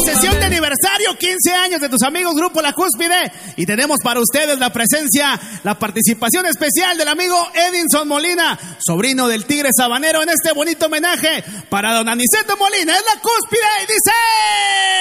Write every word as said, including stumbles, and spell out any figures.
sesión de aniversario, quince años de tus amigos Grupo La Cúspide. Y tenemos para ustedes la presencia, la participación especial del amigo Edinson Molina, sobrino del Tigre Sabanero, en este bonito homenaje para don Aniceto Molina. Es La Cúspide y dice...